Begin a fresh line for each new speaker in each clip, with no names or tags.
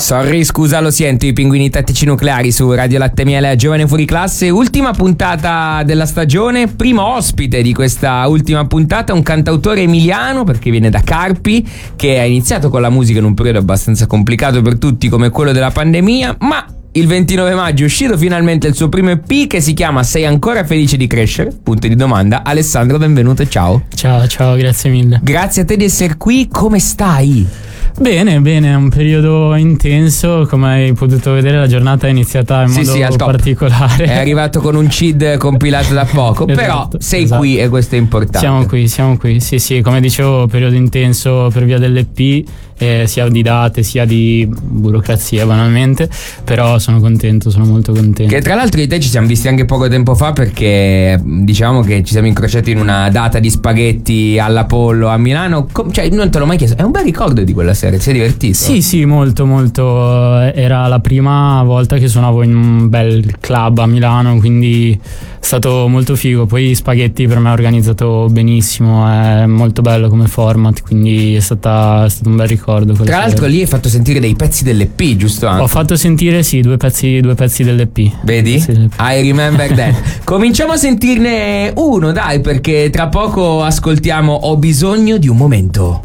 Sorry, scusa, lo sento, i pinguini tattici nucleari su Radio Latte Miele, Giovane Fuori Classe, ultima puntata della stagione, primo ospite di questa ultima puntata, un cantautore emiliano perché viene da Carpi, che ha iniziato con la musica in un periodo abbastanza complicato per tutti come quello della pandemia, ma il 29 maggio è uscito finalmente il suo primo EP che si chiama Sei ancora felice di crescere? Punto di domanda. Alessandro, benvenuto, ciao.
Ciao, grazie mille.
Grazie a te di essere qui, come stai?
Bene, è un periodo intenso, come hai potuto vedere la giornata è iniziata in modo particolare. È
arrivato con un CID compilato da poco, esatto, però sei qui e questo è importante.
Siamo qui, sì, come dicevo, periodo intenso per via dell'EP, sia di date sia di burocrazia banalmente, però sono molto contento.
Che tra l'altro di te ci siamo visti anche poco tempo fa perché diciamo che ci siamo incrociati in una data di spaghetti all'Apollo a Milano, cioè non te l'ho mai chiesto, è un bel ricordo di quella sera, ti sei divertito?
Sì, molto, era la prima volta che suonavo in un bel club a Milano, quindi è stato molto figo. Poi spaghetti per me è organizzato benissimo, è molto bello come format, quindi è stato un bel ricordo.
Tra l'altro lì hai fatto sentire dei pezzi dell'EP, giusto?
Ho fatto sentire due pezzi dell'EP.
Vedi? Sì. I remember that. Cominciamo a sentirne uno, dai, perché tra poco ascoltiamo Ho bisogno di un momento.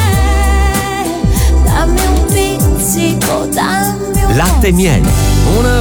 Latte Miele, una